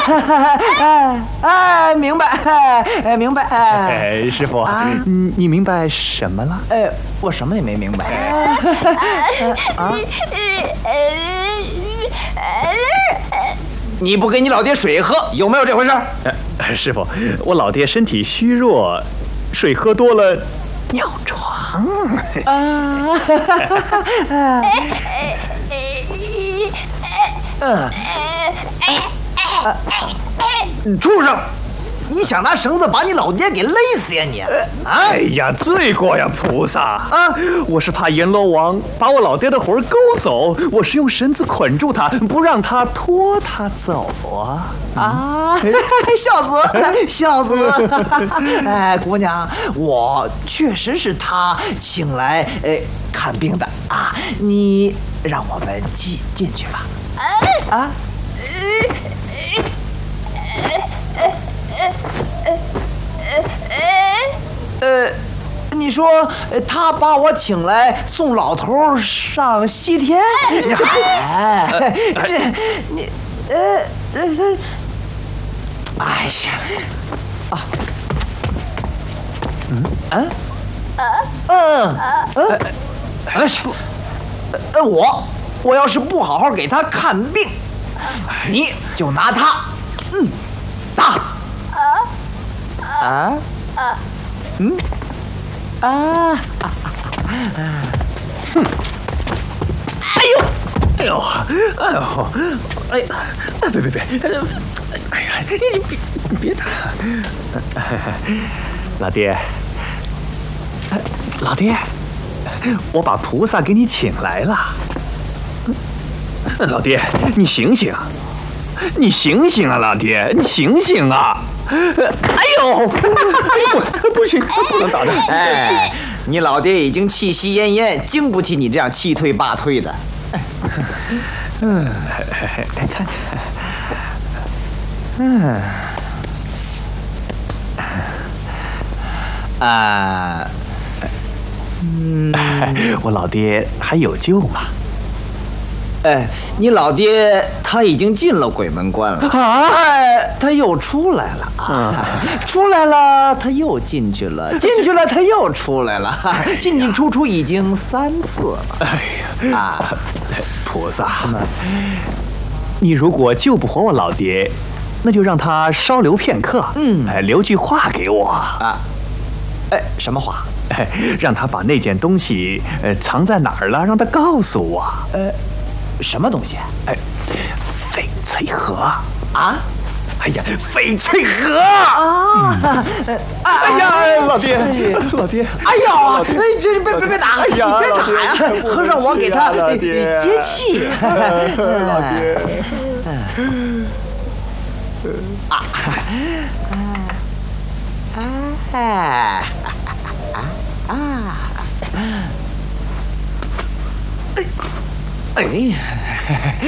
明白，明白。 师傅，你明白什么了？ 我什么也没明白。你不给你老爹水喝，有没有这回事？ 师傅，我老爹身体虚弱，水喝多了尿床。 畜生！你想拿绳子把你老爹给勒死呀你！ 哎呀，罪过呀，菩萨啊！我是怕阎罗王把我老爹的魂勾走，我是用绳子捆住他，不让他拖他走啊！ 孝子！姑娘，我确实是他请来看病的啊，你让我们进去吧。你说他把我请来送老头上西天？哎呀，我要是不好好给他看病，你就拿他打。 别！哎呀，你别打！老爹，我把菩萨给你请来了。老爹，你醒醒！你醒醒啊，老爹，你醒醒啊！哎呦，不行，不能打他！ 哎，你老爹已经气息奄奄，经不起你这样气退罢退的。 看看，我老爹还有救吗？ 你老爹他已经进了鬼门关了他又出来了出来了他又进去了，进去了他又出来了，进进出出已经3次了。 菩萨，你如果救不活我老爹，那就让他稍留片刻，留句话给我什么话？ 让他把那件东西藏在哪儿了，让他告诉我。 什么东西？ 翡翠盒啊！ 哎呀，翡翠盒啊！哎呀，老爹！ 哎呀，这别打！你别打呀！让我给他接气。 老爹。 哎呀！